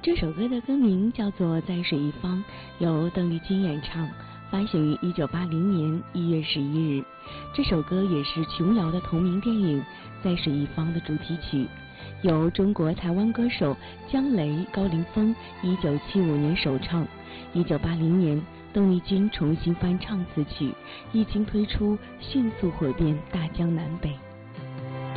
这首歌的歌名叫做《在水一方》，由邓丽君演唱，发行于1980年1月11日。这首歌也是琼瑶的同名电影《在水一方》的主题曲，由中国台湾歌手姜雷、高凌风1975年首唱，1980年邓丽君重新翻唱此曲，一经推出迅速火遍大江南北。